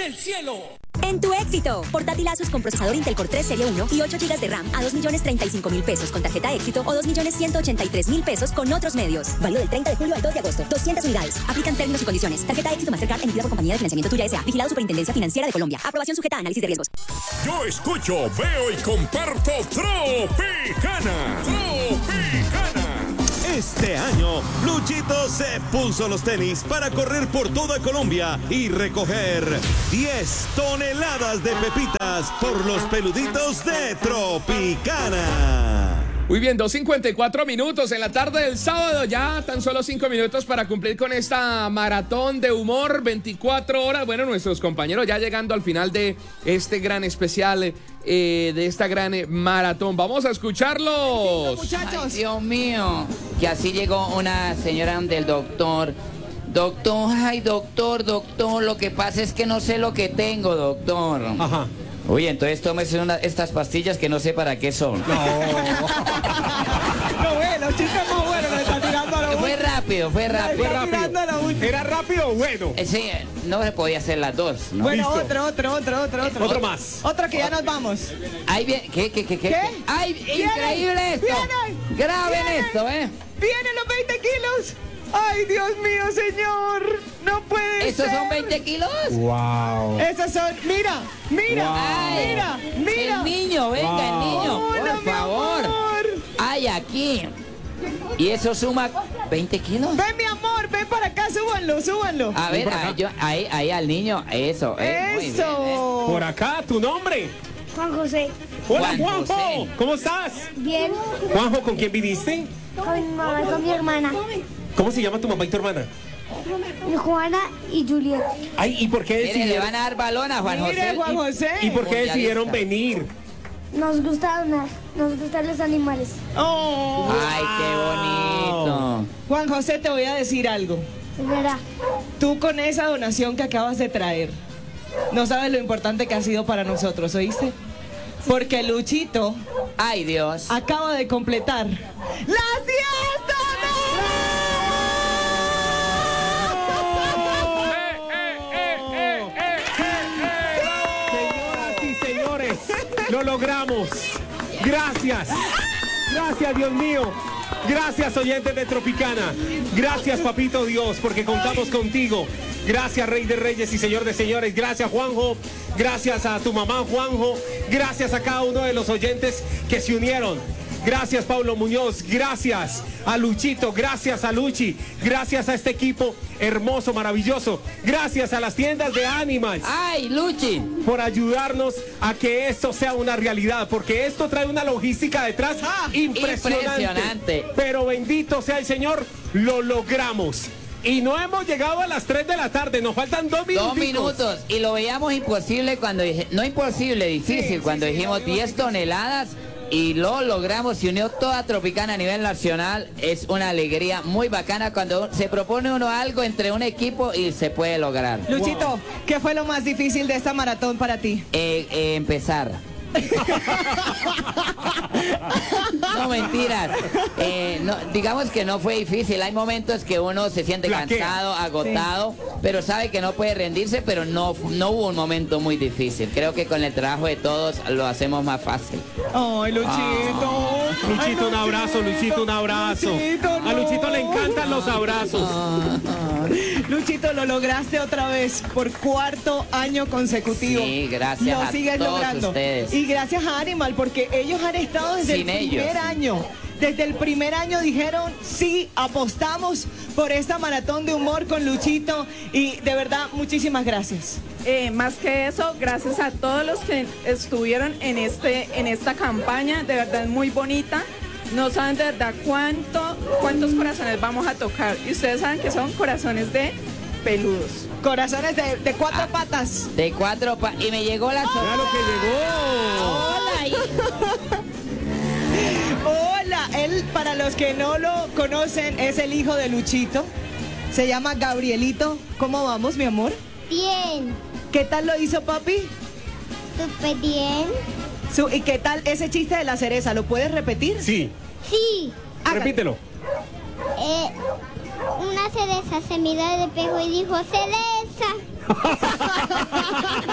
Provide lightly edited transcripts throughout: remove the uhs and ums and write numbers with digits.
del cielo. En tu éxito, portátil Asus con procesador Intel Core 3 Serie 1 y 8 GB de RAM a 2.035.000 pesos con tarjeta éxito o 2.183.000 pesos con otros medios. Válido del 30 de julio al 2 de agosto. 200 unidades. Aplican términos y condiciones. Tarjeta éxito Mastercard emitida por compañía de financiamiento tuya S.A. Vigilado Superintendencia Financiera de Colombia. Aprobación sujeta a análisis de riesgos. Yo escucho, veo y comparto Tropicana. Tropicana. Este año, Luchito se puso los tenis para correr por toda Colombia y recoger 10 toneladas de pepitas por los peluditos de Tropicana. Muy bien, 2:54 minutos en la tarde del sábado, ya tan solo 5 minutos para cumplir con esta maratón de humor, 24 horas. Bueno, nuestros compañeros ya llegando al final de este gran especial, de esta gran maratón. Vamos a escucharlos. Muchachos. Ay, Dios mío, que así llegó una señora del doctor. Doctor, ay, doctor, lo que pasa es que no sé lo que tengo, doctor. Ajá. Uy, entonces tómese estas pastillas que no sé para qué son. No. No, bueno, chiste más bueno, le está tirando a la Fue rápido. ¿Era rápido o bueno? Sí, no se podía hacer las dos, ¿no? Bueno, Listo. Otro más. Otro que ya nos vamos. Ahí viene, ¿Qué? ¡Ay, increíble esto! ¡Vienen! Graben esto, ¡Vienen los 20 kilos! ¡Ay, Dios mío, señor! ¡No puede ser! ¿Estos son 20 kilos? ¡Wow! Esos son... ¡Mira! Wow. ¡Mira! El niño, venga, Wow. el niño, por favor. ¡Ay, aquí! ¿Y eso suma 20 kilos? ¡Ven, mi amor! ¡Ven para acá! ¡Súbanlo! A ver, ahí al niño, eso. Muy bien, Por acá, ¿tu nombre? Juan José. Hola, Juan Juanjo. José. ¿Cómo estás? Bien. Juanjo, ¿con quién viniste? Con mi mamá y con mi hermana. ¿Cómo se llama tu mamá y tu hermana? Juana y Juliet. Ay, ¿y por qué Mire, le decidieron? van a dar balón a Juan Mire, José. Juan José. ¿Y por qué Mundialista. decidieron venir? Nos gusta donar. Nos gustan los animales. Oh. Ay, qué bonito. Juan José, te voy a decir algo. Es verdad. Tú con esa donación que acabas de traer, no sabes lo importante que ha sido para nosotros, ¿oíste? Porque Luchito Ay, Dios. acaba de completar las 10 Señoras y señores, lo logramos. Gracias. Gracias, Dios mío. Gracias, oyentes de Tropicana. Gracias, papito Dios, porque contamos contigo. Gracias, Rey de Reyes y Señor de Señores. Gracias, Juanjo. Gracias a tu mamá, Juanjo. Gracias a cada uno de los oyentes que se unieron. Gracias, Pablo Muñoz. Gracias a Luchito. Gracias a Luchi. Gracias a este equipo hermoso, maravilloso. Gracias a las tiendas de Animals. Ay, Luchi. Por ayudarnos a que esto sea una realidad, porque esto trae una logística detrás impresionante. Pero bendito sea el Señor, lo logramos. Y no hemos llegado a las 3 de la tarde, nos faltan 2 minutos. 2 minutos. Y lo veíamos imposible cuando no imposible, difícil, cuando dijimos 10 toneladas. Y lo logramos, se unió toda Tropicana a nivel nacional. Es una alegría muy bacana cuando se propone uno algo entre un equipo y se puede lograr. Luchito, ¿qué fue lo más difícil de esta maratón para ti? Empezar. No, mentiras. Digamos que no fue difícil. Hay momentos que uno se siente cansado, agotado, pero sabe que no puede rendirse, pero no hubo un momento muy difícil. Creo que con el trabajo de todos lo hacemos más fácil. Ay, Luchito. Luchito, un abrazo, Luchito, un abrazo. Luchito, no. A Luchito le encantan los abrazos. Luchito, lo lograste otra vez por 4º año consecutivo. Sí, gracias lo a sigues todos logrando. ustedes. Y gracias a Animal, porque ellos han estado desde Sin el primer ellos. año. Desde el primer año dijeron, sí, apostamos por esta maratón de humor con Luchito. Y de verdad, muchísimas gracias. Más que eso, gracias a todos los que estuvieron en esta campaña, de verdad es muy bonita. No saben de verdad cuántos corazones vamos a tocar. Y ustedes saben que son corazones de peludos. Corazones de 4 patas. De 4 patas. Y me llegó la sorpresa. ¡Mira lo que llegó! Hola. Hola, él, para los que no lo conocen, es el hijo de Luchito. Se llama Gabrielito. ¿Cómo vamos, mi amor? Bien. ¿Qué tal lo hizo, papi? Súper bien. ¿Y qué tal ese chiste de la cereza? ¿Lo puedes repetir? Sí. Sí. Repítelo. Una cereza se miró al espejo y dijo, ¡cereza!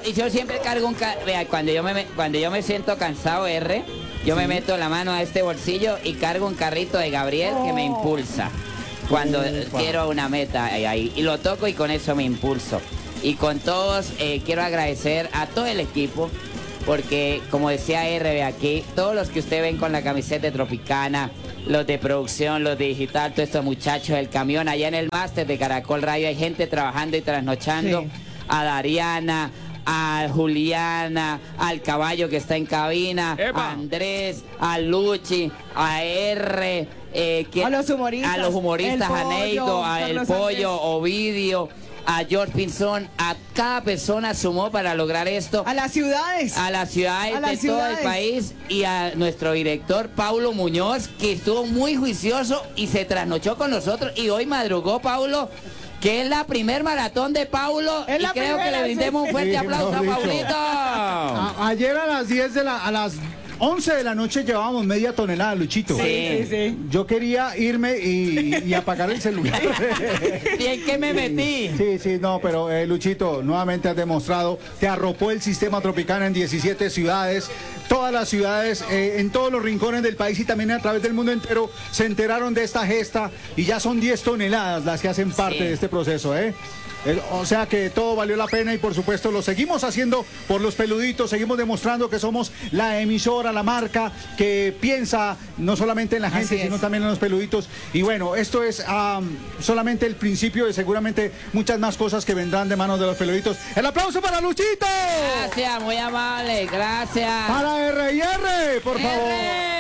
yo siempre cargo vea, cuando yo me siento cansado, yo me meto la mano a este bolsillo y cargo un carrito de Gabriel que me impulsa. Cuando quiero una meta ahí, y lo toco y con eso me impulso. Y con todos quiero agradecer a todo el equipo, porque como decía R aquí, todos los que usted ven con la camiseta de Tropicana, los de producción, los de digital, todos estos muchachos del camión, allá en el máster de Caracol Radio hay gente trabajando y trasnochando, sí. A Dariana, a Juliana, al Caballo que está en cabina, a Andrés, a Luchi, a R, a los humoristas, a Neito, a El Pollo, Ovidio, a George Pinzón, a cada persona sumó para lograr esto. A las ciudades. A las ciudades de todo el país, y a nuestro director Paulo Muñoz, que estuvo muy juicioso y se trasnochó con nosotros, y hoy madrugó Paulo, que es la primer maratón de Paulo, y creo que le brindemos un fuerte aplauso a Paulito. Ayer a las 11 de la noche llevábamos media tonelada, Luchito. Sí. Yo quería irme y apagar el celular. ¿Y en qué me metí? Sí, no, pero Luchito, nuevamente has demostrado, te arropó el sistema Tropicana en 17 ciudades. Todas las ciudades, en todos los rincones del país y también a través del mundo entero, se enteraron de esta gesta, y ya son 10 toneladas las que hacen parte de este proceso, O sea que todo valió la pena, y por supuesto lo seguimos haciendo por los peluditos, seguimos demostrando que somos la emisora, la marca que piensa no solamente en la gente, sino también en los peluditos. Y bueno, esto es solamente el principio de seguramente muchas más cosas que vendrán de manos de los peluditos. ¡El aplauso para Luchito! Gracias, muy amable, gracias. Para R&R, por favor.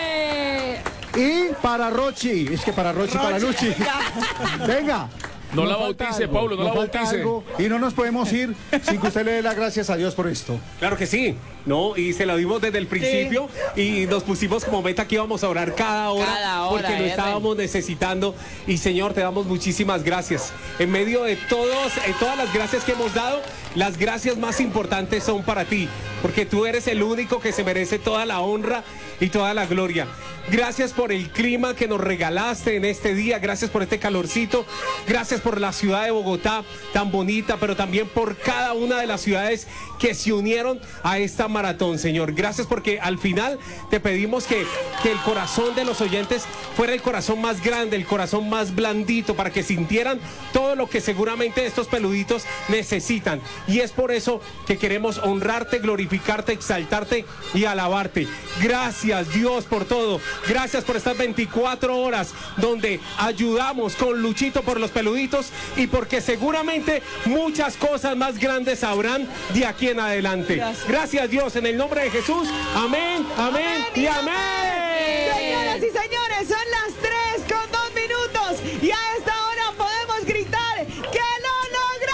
Y para Rochi, para Luchi. Venga. No la bautice, Paulo, no la bautice. Y no nos podemos ir sin que usted le dé las gracias a Dios por esto. Claro que sí, ¿no? Y se lo dimos desde el principio, y nos pusimos como meta que íbamos a orar cada hora porque lo estábamos necesitando. Y Señor, te damos muchísimas gracias. En medio de todas las gracias que hemos dado, las gracias más importantes son para ti, porque tú eres el único que se merece toda la honra y toda la gloria. Gracias por el clima que nos regalaste en este día, gracias por este calorcito, gracias por la ciudad de Bogotá tan bonita, pero también por cada una de las ciudades que se unieron a esta maratón, Señor. Gracias porque al final te pedimos que el corazón de los oyentes fuera el corazón más grande, el corazón más blandito, para que sintieran todo lo que seguramente estos peluditos necesitan. Y es por eso que queremos honrarte, glorificarte, exaltarte y alabarte. Gracias, Dios, por todo. Gracias por estas 24 horas donde ayudamos con Luchito por los peluditos, y porque seguramente muchas cosas más grandes habrán de aquí en adelante. Gracias, Dios, en el nombre de Jesús. Amén, amén y amén. Señoras y señores, son las 3:02 y a esta hora podemos gritar que lo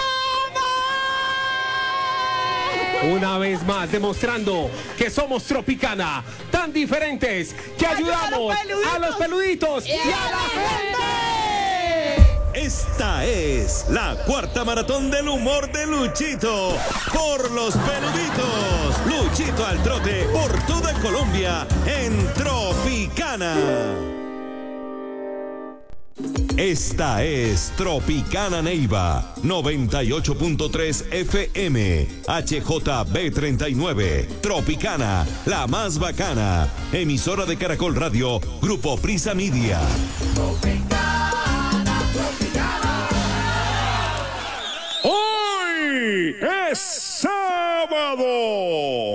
logramos. Una vez más, demostrando que somos Tropicana, tan diferentes que ayudamos a los peluditos y a la gente. Esta es la cuarta maratón del humor de Luchito por los peluditos. Luchito al trote por toda Colombia en Tropicana. Esta es Tropicana Neiva, 98.3 FM, HJB39, Tropicana, la más bacana, emisora de Caracol Radio, Grupo Prisa Media. Hoy es sábado.